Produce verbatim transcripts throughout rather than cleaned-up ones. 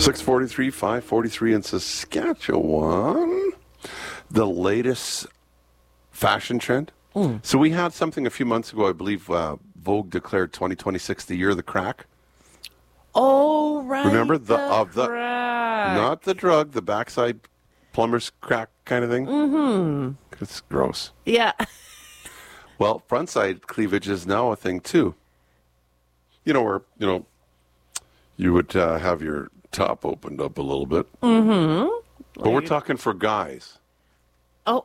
six forty-three, five forty-three in Saskatchewan. The latest fashion trend. Mm. So we had something a few months ago, I believe uh, Vogue declared twenty twenty-six the year of the crack. Oh, right. Remember the, the of the crack. not the drug, the backside plumber's crack kind of thing. Mm-hmm. It's gross. Yeah. Well, frontside cleavage is now a thing too. You know where you know you would uh, have your top opened up a little bit. Mm-hmm. But we're talking for guys. Oh.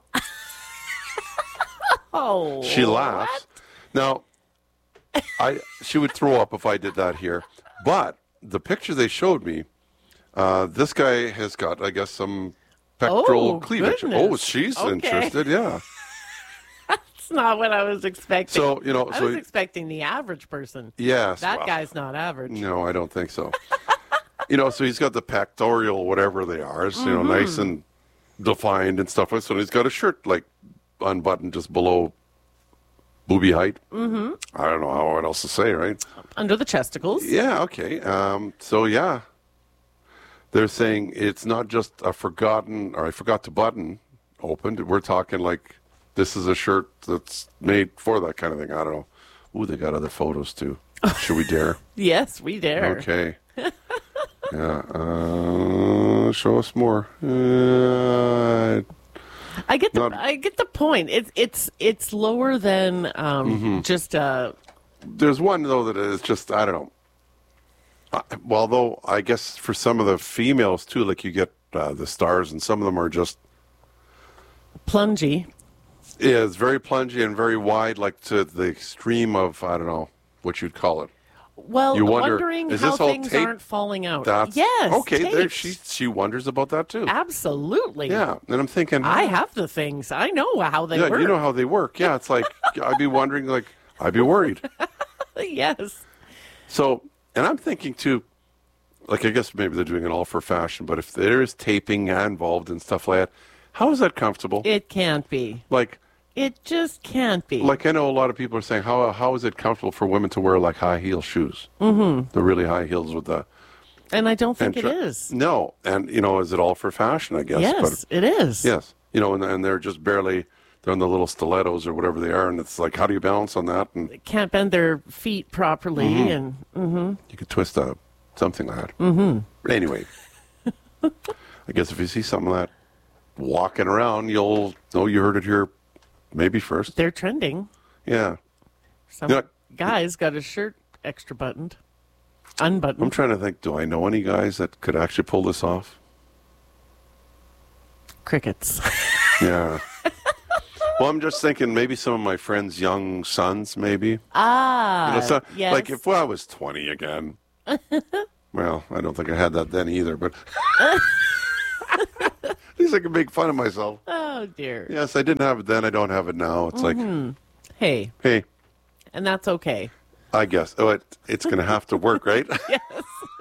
Oh. She laughs. What? Now, I she would throw up if I did that here. But the picture they showed me, uh, this guy has got, I guess, some pectoral Oh, cleavage. goodness. Oh, she's Okay. interested. Yeah. That's not what I was expecting. So you know, I so was expecting the average person. yes, That well, guy's not average. No, I don't think so. You know, so he's got the pectoral, whatever they are, it's, you know, Mm-hmm. nice and defined and stuff. So he's got a shirt like unbuttoned just below boobie height. Mm-hmm. I don't know how what else to say, right? Under the chesticles. Yeah, okay. Um, so yeah, they're saying it's not just a forgotten or I forgot to button opened. We're talking like this is a shirt that's made for that kind of thing. I don't know. Ooh, they got other photos too. Should we dare? Yes, we dare. Okay. Yeah. Uh, show us more. Uh, I get the Not- I get the point. It's it's it's lower than um, Mm-hmm. just uh there's one though that is just I don't know. Uh, well, though I guess for some of the females too, like you get uh, the stars, and some of them are just plungy. yeah, it's very plungy and very wide, like to the extreme of I don't know what you'd call it. Well, You wonder, wondering is how this all things taped? aren't falling out. That's yes. okay. There, taped. she she wonders about that too. Absolutely. Yeah, and I'm thinking I have the things. I know how they yeah, work. you know how they work. Yeah, it's like I'd be wondering, like I'd be worried. Yes. So, and I'm thinking too, like I guess maybe they're doing it all for fashion, but if there is taping involved and stuff like that, how is that comfortable? It can't be. Like, It just can't be. like I know a lot of people are saying, how how is it comfortable for women to wear like high heel shoes? Mm-hmm. The really high heels with the. and I don't think and it tra- is. No, and you know, is it all for fashion? I guess. Yes, But, it is. yes, you know, and, and they're just barely. They're on the little stilettos or whatever they are, and it's like, how do you balance on that? And Can't bend their feet properly, Mm-hmm. and mhm. you could twist a something like that. Mm-hmm. But anyway, I guess if you see something like that walking around, you'll know you heard it here maybe first. they're trending. Yeah. Some You know, guy's got his shirt extra buttoned, unbuttoned. I'm trying to think, do I know any guys that could actually pull this off? Crickets. Yeah. Well, I'm just thinking maybe some of my friends' young sons, maybe. ah, You know, so, yes. Like if well, I was twenty again. Well, I don't think I had that then either, but at least I can make fun of myself. Oh dear. Yes, I didn't have it then. I don't have it now. It's like, Hey, hey, and that's okay. I guess. Oh, it, it's going to have to work, right? Yes.